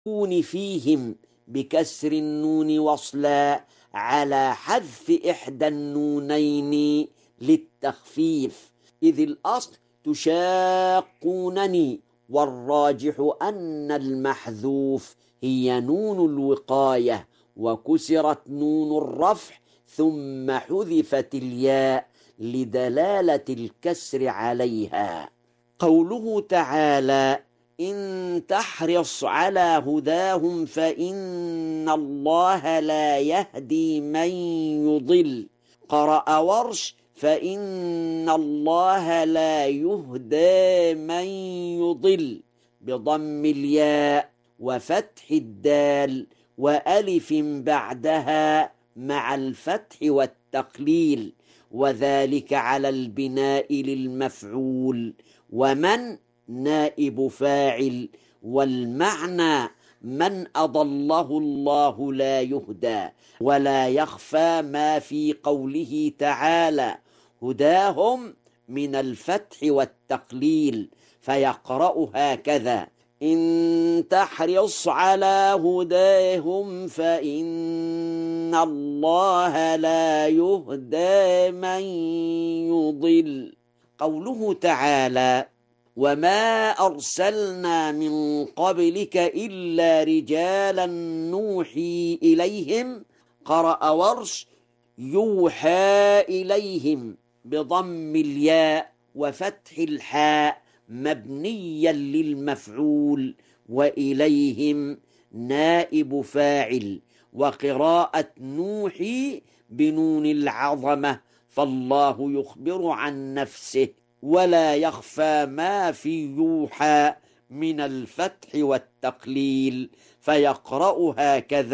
النون فيهم بكسر النون وصلا على حذف إحدى النونين للتخفيف، إذ الأصل تشاقونني، والراجح أن المحذوف هي نون الوقاية، وكسرت نون الرفع ثم حذفت الياء لدلالة الكسر عليها. قوله تعالى: إن تحرص على هداهم فإن الله لا يهدي من يضل. قرأ ورش: فإن الله لا يهدى من يضل، بضم الياء وفتح الدال وألف بعدها مع الفتح والتقليل، وذلك على البناء للمفعول، ومن نائب فاعل، والمعنى من أضله الله لا يهدى. ولا يخفى ما في قوله تعالى هداهم من الفتح والتقليل، فيقرأ هكذا: إن تحرص على هداهم فإن الله لا يهدى من يضل. قوله تعالى: وما أرسلنا من قبلك إلا رجالا نوحي إليهم. قرأ ورش: يوحى إليهم، بضم الياء وفتح الحاء مبنيا للمفعول، وإليهم نائب فاعل، وقراءة نوحي بنون العظمة، فالله يخبر عن نفسه. ولا يخفى ما في يوحى من الفتح والتقليل، فيقرأ هكذا: